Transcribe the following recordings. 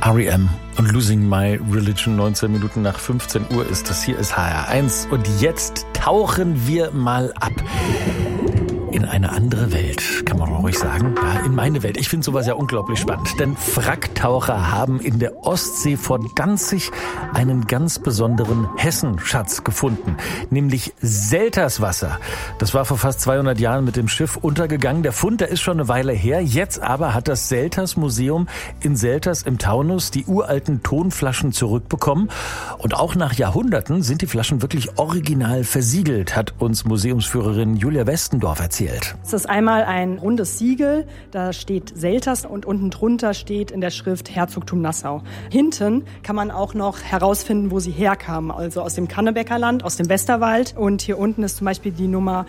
R.E.M. und Losing My Religion. 19 Minuten nach 15 Uhr ist das. Hier ist HR1 und jetzt tauchen wir mal ab in eine andere Welt, kann man ruhig sagen. Ja, in meine Welt. Ich finde sowas ja unglaublich spannend, denn Wracktaucher haben in der Ostsee vor Danzig einen ganz besonderen Hessenschatz gefunden, nämlich Selterswasser. Das war vor fast 200 Jahren mit dem Schiff untergegangen. Der Fund, der ist schon eine Weile her. Jetzt aber hat das Selters-Museum in Selters im Taunus die uralten Tonflaschen zurückbekommen. Und auch nach Jahrhunderten sind die Flaschen wirklich original versiegelt, hat uns Museumsführerin Julia Westendorf erzählt. Es ist einmal ein rundes Siegel, da steht Selters und unten drunter steht in der Schrift Herzogtum Nassau. Hinten kann man auch noch herausfinden, wo sie herkamen, also aus dem Kannebäckerland, aus dem Westerwald. Und hier unten ist zum Beispiel die Nummer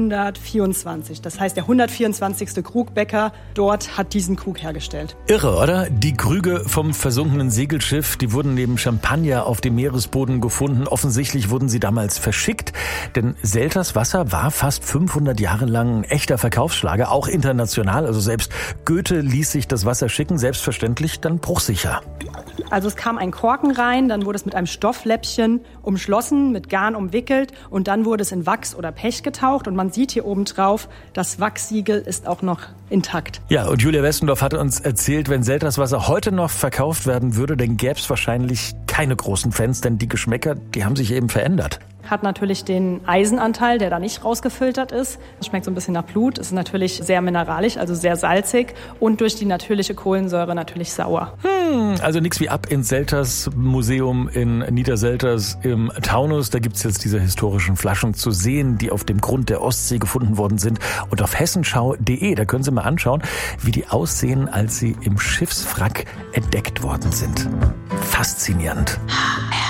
124. Das heißt, der 124. Krugbäcker dort hat diesen Krug hergestellt. Irre, oder? Die Krüge vom versunkenen Segelschiff, die wurden neben Champagner auf dem Meeresboden gefunden. Offensichtlich wurden sie damals verschickt, denn Selters Wasser war fast 500 Jahre lang ein echter Verkaufsschlager, auch international. Also selbst Goethe ließ sich das Wasser schicken, selbstverständlich dann bruchsicher. Also es kam ein Korken rein, dann wurde es mit einem Stoffläppchen umschlossen, mit Garn umwickelt und dann wurde es in Wachs oder Pech getaucht und man sieht hier oben drauf, das Wachssiegel ist auch noch intakt. Ja, und Julia Westendorf hat uns erzählt, wenn Selters Wasser heute noch verkauft werden würde, dann gäbe es wahrscheinlich keine großen Fans, denn die Geschmäcker, die haben sich eben verändert. Hat natürlich den Eisenanteil, der da nicht rausgefiltert ist. Es schmeckt so ein bisschen nach Blut, ist natürlich sehr mineralisch, also sehr salzig und durch die natürliche Kohlensäure natürlich sauer. Also nichts wie ab ins Selters Museum in Niederselters im Taunus. Da gibt's jetzt diese historischen Flaschen zu sehen, die auf dem Grund der Ostsee gefunden worden sind. Und auf hessenschau.de, da können Sie mal anschauen, wie die aussehen, als sie im Schiffswrack entdeckt worden sind. Faszinierend.